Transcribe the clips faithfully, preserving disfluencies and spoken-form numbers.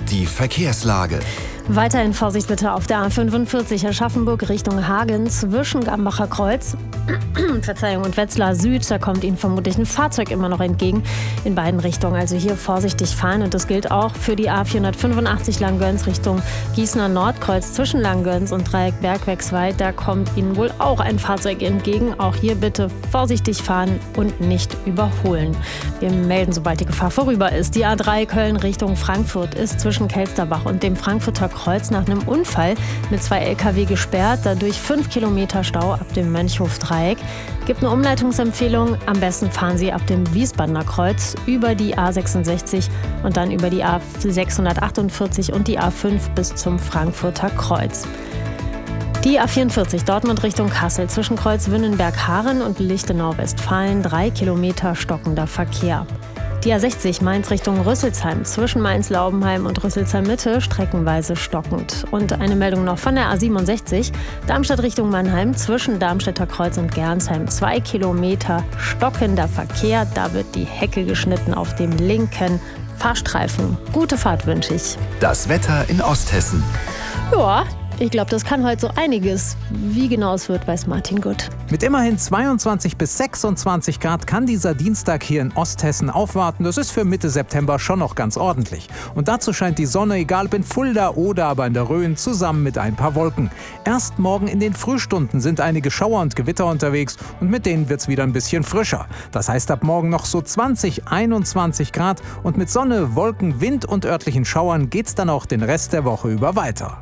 Die Verkehrslage. Weiterhin Vorsicht bitte auf der A fünfundvierzig Aschaffenburg Richtung Hagen zwischen Gambacher Kreuz Verzeihung, und Wetzlar Süd. Da kommt Ihnen vermutlich ein Fahrzeug immer noch entgegen in beiden Richtungen. Also hier vorsichtig fahren, und das gilt auch für die A vierhundertfünfundachtzig Langgöns Richtung Gießener Nordkreuz zwischen Langgöns und Dreieck Bergwerkswald. Da kommt Ihnen wohl auch ein Fahrzeug entgegen. Auch hier bitte vorsichtig fahren und nicht überholen. Wir melden, sobald die Gefahr vorüber ist. Die A drei Köln Richtung Frankfurt ist zwischen Kelsterbach und dem Frankfurter Kreuz nach einem Unfall mit zwei L K W gesperrt. Dadurch fünf Kilometer Stau ab dem Mönchhof-Dreieck. Gibt eine Umleitungsempfehlung. Am besten fahren Sie ab dem Wiesbadener Kreuz über die A sechsundsechzig und dann über die A sechshundertachtundvierzig und die A fünf bis zum Frankfurter Kreuz. Die A vierundvierzig Dortmund Richtung Kassel zwischen Kreuz Wünnenberg-Haaren und Lichtenau-Westfalen. Drei Kilometer stockender Verkehr. Die A sechzig Mainz Richtung Rüsselsheim zwischen Mainz-Laubenheim und Rüsselsheim-Mitte streckenweise stockend. Und eine Meldung noch von der A siebenundsechzig Darmstadt Richtung Mannheim zwischen Darmstädter Kreuz und Gernsheim. Zwei Kilometer stockender Verkehr. Da wird die Hecke geschnitten auf dem linken Fahrstreifen. Gute Fahrt wünsche ich. Das Wetter in Osthessen. Ja, ich glaube, das kann heute so einiges. Wie genau es wird, weiß Martin gut. Mit immerhin zweiundzwanzig bis sechsundzwanzig Grad kann dieser Dienstag hier in Osthessen aufwarten. Das ist für Mitte September schon noch ganz ordentlich. Und dazu scheint die Sonne, egal ob in Fulda oder aber in der Rhön, zusammen mit ein paar Wolken. Erst morgen in den Frühstunden sind einige Schauer und Gewitter unterwegs und mit denen wird es wieder ein bisschen frischer. Das heißt ab morgen noch so zwanzig, einundzwanzig Grad und mit Sonne, Wolken, Wind und örtlichen Schauern geht's dann auch den Rest der Woche über weiter.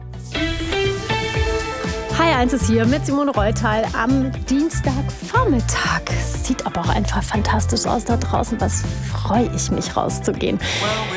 Hi eins ist hier mit Simone Reutal am Dienstagvormittag. Sieht aber auch einfach fantastisch aus da draußen. Was freue ich mich rauszugehen.